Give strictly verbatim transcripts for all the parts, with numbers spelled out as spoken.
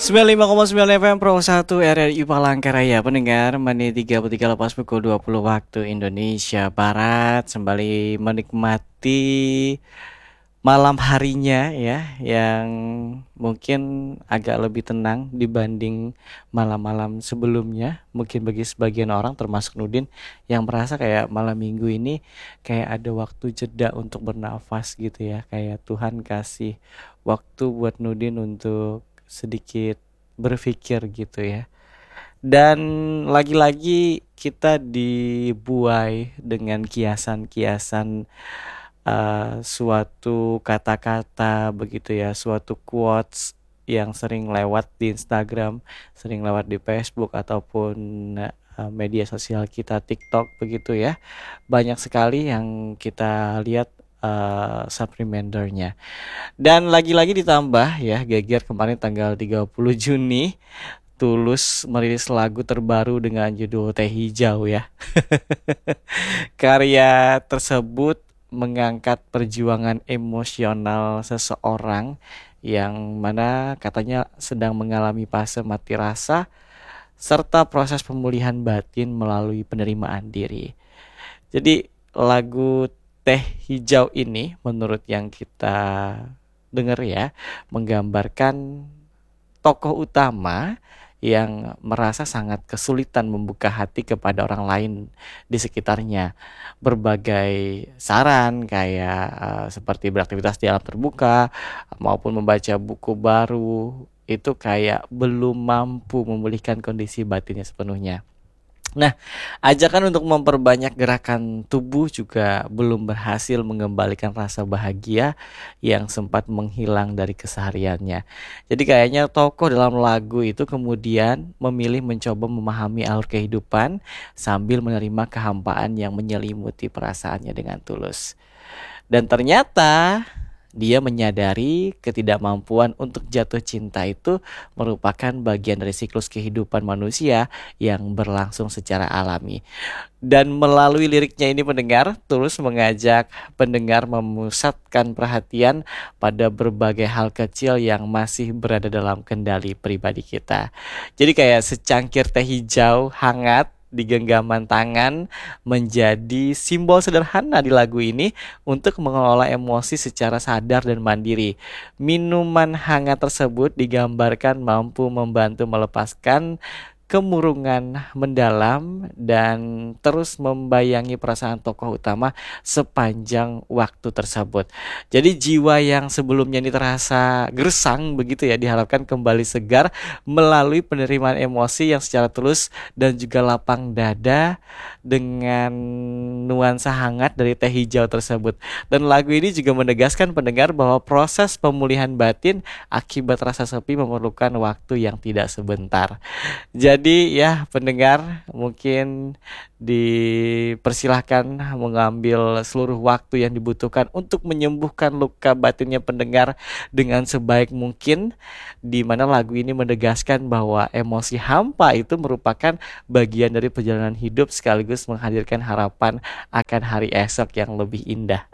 sembilan puluh lima koma sembilan F M Pro satu R R I Palangkaraya. Pendengar, menit tiga puluh tiga lepas pukul dua puluh waktu Indonesia Barat. Kembali menikmati malam harinya ya, yang mungkin agak lebih tenang dibanding malam-malam sebelumnya. Mungkin bagi sebagian orang termasuk Nudin yang merasa kayak malam minggu ini kayak ada waktu jeda untuk bernafas gitu ya. Kayak Tuhan kasih waktu buat Nudin untuk sedikit berpikir gitu ya. Dan lagi-lagi kita dibuai dengan kiasan-kiasan uh, suatu kata-kata begitu ya, suatu quotes yang sering lewat di Instagram, sering lewat di Facebook ataupun uh, media sosial kita TikTok begitu ya. Banyak sekali yang kita lihat uh, sublimindernya. Dan lagi-lagi ditambah ya, geger kemarin tanggal tiga puluh Juni Tulus merilis lagu terbaru dengan judul Teh Hijau ya. Karya tersebut mengangkat perjuangan emosional seseorang yang mana katanya sedang mengalami fase mati rasa serta proses pemulihan batin melalui penerimaan diri. Jadi lagu Teh Hijau ini menurut yang kita dengar ya, menggambarkan tokoh utama yang merasa sangat kesulitan membuka hati kepada orang lain di sekitarnya. Berbagai saran kayak uh, seperti beraktivitas di alam terbuka maupun membaca buku baru itu kayak belum mampu memulihkan kondisi batinnya sepenuhnya. Nah, ajakan untuk memperbanyak gerakan tubuh juga belum berhasil mengembalikan rasa bahagia yang sempat menghilang dari kesehariannya. Jadi kayaknya tokoh dalam lagu itu kemudian memilih mencoba memahami alur kehidupan sambil menerima kehampaan yang menyelimuti perasaannya dengan tulus. Dan ternyata dia menyadari ketidakmampuan untuk jatuh cinta itu merupakan bagian dari siklus kehidupan manusia yang berlangsung secara alami. Dan melalui liriknya ini pendengar, Tulus mengajak pendengar memusatkan perhatian pada berbagai hal kecil yang masih berada dalam kendali pribadi kita. Jadi kayak secangkir teh hijau hangat di genggaman tangan menjadi simbol sederhana di lagu ini untuk mengelola emosi secara sadar dan mandiri. Minuman hangat tersebut digambarkan mampu membantu melepaskan kemurungan mendalam dan terus membayangi perasaan tokoh utama sepanjang waktu tersebut. Jadi jiwa yang sebelumnya ini terasa gersang begitu ya, diharapkan kembali segar melalui penerimaan emosi yang secara tulus dan juga lapang dada dengan nuansa hangat dari teh hijau tersebut. Dan lagu ini juga menegaskan pendengar bahwa proses pemulihan batin akibat rasa sepi memerlukan waktu yang tidak sebentar. Jadi ya pendengar, mungkin dipersilahkan mengambil seluruh waktu yang dibutuhkan untuk menyembuhkan luka batinnya pendengar dengan sebaik mungkin, di mana lagu ini menegaskan bahwa emosi hampa itu merupakan bagian dari perjalanan hidup sekaligus menghadirkan harapan akan hari esok yang lebih indah.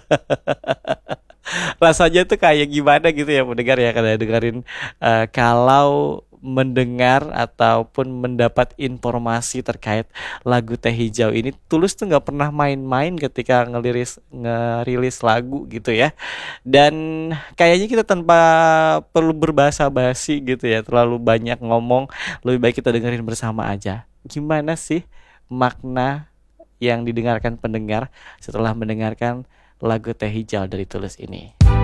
Rasanya tuh kayak gimana gitu ya pendengar ya, kalau dengerin uh, kalau mendengar ataupun mendapat informasi terkait lagu Teh Hijau ini. Tulus tuh nggak pernah main-main ketika ngeliris ngerilis lagu gitu ya. Dan kayaknya kita tanpa perlu berbahasa basi gitu ya, terlalu banyak ngomong, lebih baik kita dengerin bersama aja. Gimana sih makna yang didengarkan pendengar setelah mendengarkan lagu Teh Hijau dari Tulus ini?